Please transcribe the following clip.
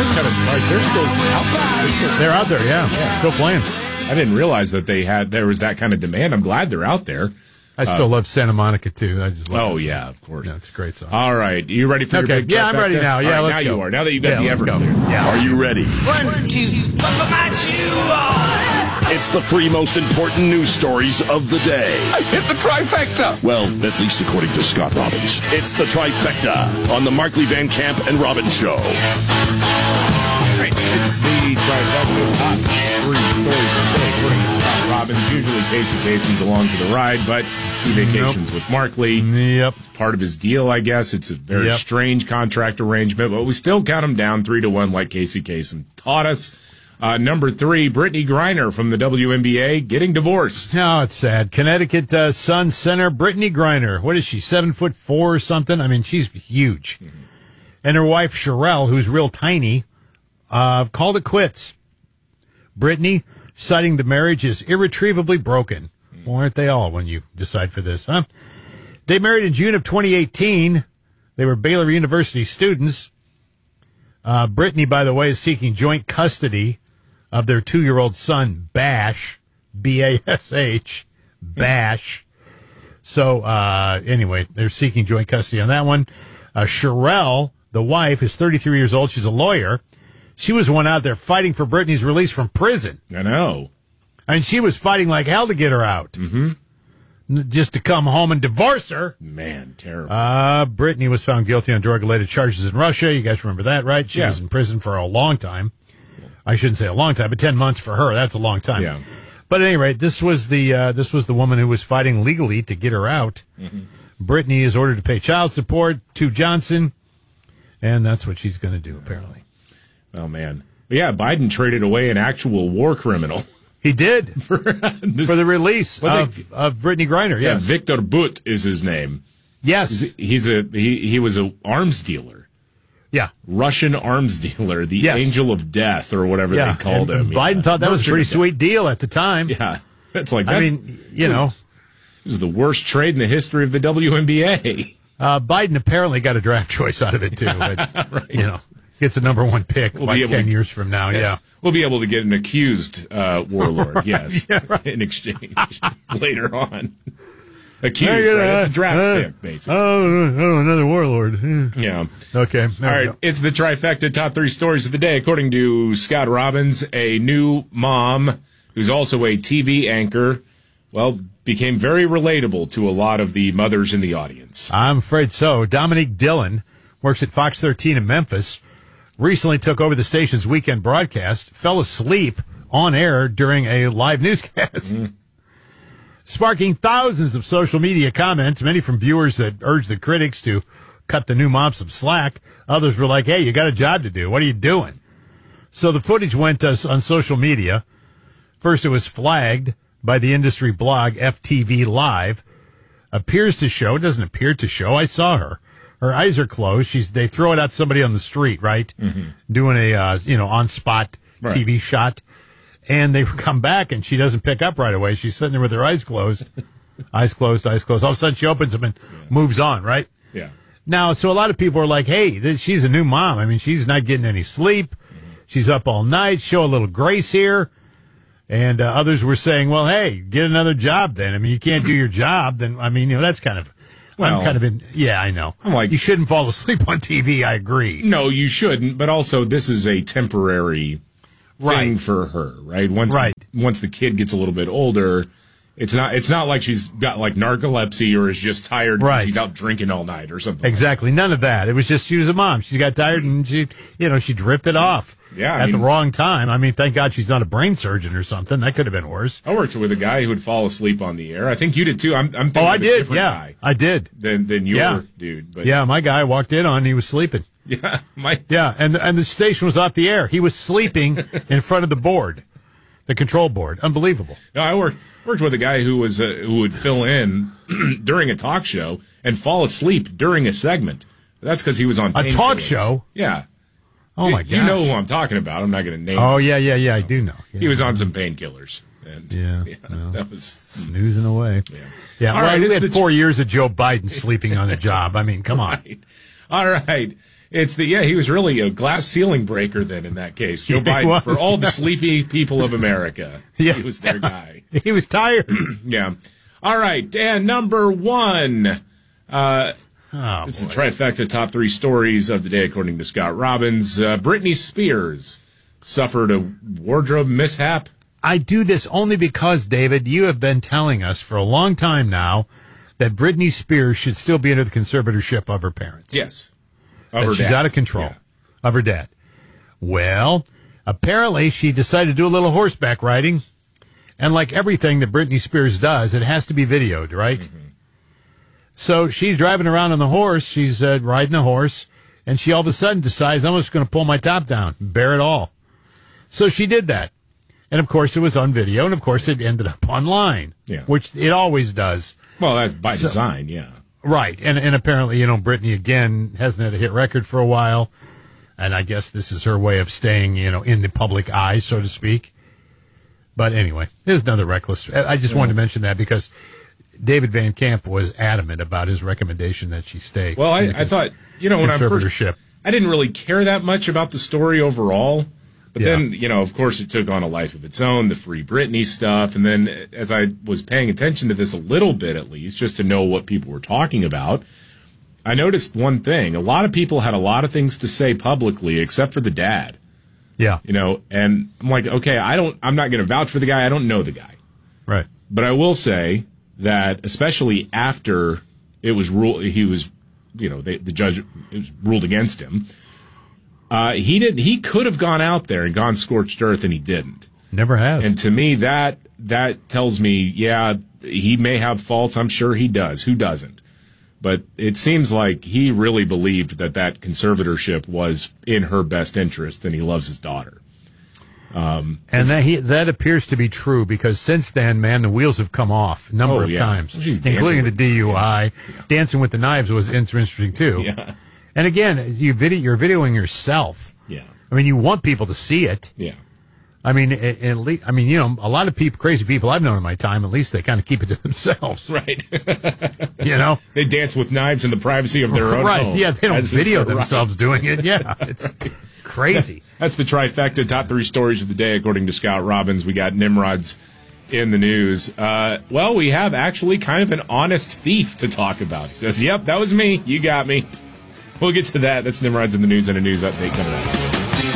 was kind of surprised. They're still out there. They're out there, yeah. Still playing. I didn't realize that there was that kind of demand. I'm glad they're out there. I still love Santa Monica, too. I just love it. Yeah, of course. Yeah, it's a great song. All right. You ready for your big Yeah, I'm ready now. Yeah, let's let's go. go. You are. Now that you've got the let's go. Everclear. Yeah. Are you ready? 1, 2, buckle my shoe on. It's the 3 most important news stories of the day. I hit the trifecta. Well, at least according to Scott Robbins. It's the trifecta on the Markley Van Camp and Robbins Show. It's the trifecta top 3 stories of the day, according to Scott Robbins. Usually Casey Kasem's along for the ride, but he vacations with Markley. Yep. It's part of his deal, I guess. It's a very strange contract arrangement, but we still count him down 3-1 like Casey Kasem taught us. Number 3, Brittany Griner from the WNBA getting divorced. No, it's sad. Connecticut Sun center Brittany Griner. What is she, 7'4" or something? I mean, she's huge. Mm-hmm. And her wife, Sherelle, who's real tiny, called it quits. Brittany, citing the marriage is irretrievably broken. Well, aren't they all when you decide for this, huh? They married in June of 2018. They were Baylor University students. Brittany, by the way, is seeking joint custody of their 2-year-old son, Bash, B-A-S-H, Bash. So, anyway, they're seeking joint custody on that one. Sherelle, the wife, is 33 years old. She's a lawyer. She was the one out there fighting for Brittany's release from prison. I know. I mean, she was fighting like hell to get her out. Mm-hmm. Just to come home and divorce her. Man, terrible. Brittany was found guilty on drug-related charges in Russia. You guys remember that, right? She was in prison for a long time. I shouldn't say a long time, but 10 months for her. That's a long time. Yeah. But at any rate, this was the woman who was fighting legally to get her out. Mm-hmm. Brittany is ordered to pay child support to Johnson, and that's what she's going to do, apparently. Oh, man. Yeah, Biden traded away an actual war criminal. He did for the release of Brittany Griner. Yeah, Yes, Victor Bout is his name. Yes, he was a arms dealer. Yeah, Russian arms dealer, the Angel of Death or whatever they called him. Biden thought that was a pretty sweet deal at the time. Yeah, it's like I mean, it was the worst trade in the history of the WNBA. Biden apparently got a draft choice out of it too. But, right. Gets a number 1 pick like 10 years from now. Yes. Yeah. We'll be able to get an accused warlord, yes, right. in exchange later on. Accused, right? It's a draft pick, basically. Oh, another warlord. Yeah. Okay. All right. Go. It's the trifecta top 3 stories of the day. According to Scott Robbins, a new mom who's also a TV anchor, became very relatable to a lot of the mothers in the audience. I'm afraid so. Dominique Dillon works at Fox 13 in Memphis. Recently took over the station's weekend broadcast, fell asleep on air during a live newscast, sparking thousands of social media comments, many from viewers that urged the critics to cut the new mom some slack. Others were like, hey, you got a job to do. What are you doing? So the footage went on social media. First, it was flagged by the industry blog FTV Live. Appears to show, doesn't appear to show. I saw her. Her eyes are closed. They throw it at somebody on the street, right? Mm-hmm. Doing a, on-spot TV shot. And they come back and she doesn't pick up right away. She's sitting there with her eyes closed. Eyes closed. All of a sudden she opens them and moves on, right? Yeah. Now, so a lot of people are like, hey, she's a new mom. I mean, she's not getting any sleep. She's up all night. Show a little grace here. And others were saying, well, hey, get another job then. I mean, you can't do your job. Then, I mean, that's kind of... I'm kind of in. Yeah, I know. I'm like, you shouldn't fall asleep on TV. I agree. No, you shouldn't. But also, this is a temporary thing for her, right? Once the kid gets a little bit older, it's not like she's got like narcolepsy or is just tired. Because she's out drinking all night or something. Exactly. None of that. It was just she was a mom. She got tired and she drifted off. Yeah, the wrong time. I mean, thank God she's not a brain surgeon or something. That could have been worse. I worked with a guy who would fall asleep on the air. I think you did too. I'm thinking I of a did. different guy I did. Than your dude. But my guy walked in on. He was sleeping. And the station was off the air. He was sleeping in front of the board, the control board. Unbelievable. No, I worked with a guy who would fill in during a talk show and fall asleep during a segment. That's because he was on a talk show. Yeah. Oh, my God. You know who I'm talking about. I'm not going to name him. Oh, yeah, I do know. Yeah. He was on some painkillers. And that was... Snoozing away. Yeah. All right, we had 4 years of Joe Biden sleeping on the job. I mean, come on. All right. he was really a glass ceiling breaker then in that case. Joe Biden, for all the sleepy people of America. Yeah. He was their guy. He was tired. Yeah. All right, and number one. It's the trifecta top 3 stories of the day, according to Scott Robbins. Britney Spears suffered a wardrobe mishap. I do this only because, David, you have been telling us for a long time now that Britney Spears should still be under the conservatorship of her parents. Yes. That she's out of control of her dad. Well, apparently she decided to do a little horseback riding. And like everything that Britney Spears does, it has to be videoed, right? Mm-hmm. So she's driving around on the horse. She's riding the horse. And she all of a sudden decides, I'm just going to pull my top down, bare it all. So she did that. And, of course, it was on video. And, of course, it ended up online, which it always does. Well, that's by design, yeah. Right. And apparently, Britney, again, hasn't had a hit record for a while. And I guess this is her way of staying, in the public eye, so to speak. But anyway, there's another reckless. I just wanted to mention that because David Van Camp was adamant about his recommendation that she stay. Well, I thought, when I didn't really care that much about the story overall. But then, of course, it took on a life of its own, the Free Britney stuff. And then as I was paying attention to this a little bit, at least, just to know what people were talking about, I noticed one thing. A lot of people had a lot of things to say publicly, except for the dad. Yeah. And I'm like, okay, I'm not going to vouch for the guy. I don't know the guy. Right. But I will say that especially after it was ruled, the judge, it was ruled against him. He could have gone out there and gone scorched earth, and he didn't. Never has. And to me, that tells me, he may have faults. I'm sure he does. Who doesn't? But it seems like he really believed that conservatorship was in her best interest, and he loves his daughter. And that appears to be true because since then, man, the wheels have come off a number of times, including the DUI. Dancing with the Knives was interesting too. Yeah. And again, you're videoing yourself. Yeah. I mean, you want people to see it. Yeah. I mean, at least, a lot of crazy people I've known in my time, at least they kind of keep it to themselves. Right. They dance with knives in the privacy of their own home. Right. Yeah. They don't video themselves doing it. Yeah. It's crazy. That's the trifecta top 3 stories of the day, according to Scott Robbins. We got Nimrod's in the news. We have actually kind of an honest thief to talk about. He says, yep, that was me. You got me. We'll get to that. That's Nimrod's in the news and a news update coming up.